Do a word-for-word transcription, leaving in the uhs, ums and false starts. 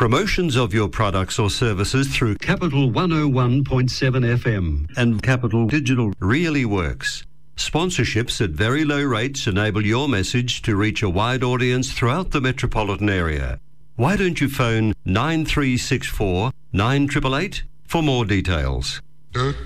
Promotions of your products or services through Capital one oh one point seven F M and Capital Digital really works. Sponsorships at very low rates enable your message to reach a wide audience throughout the metropolitan area. Why don't you phone nine three six four nine eight eight eight for more details?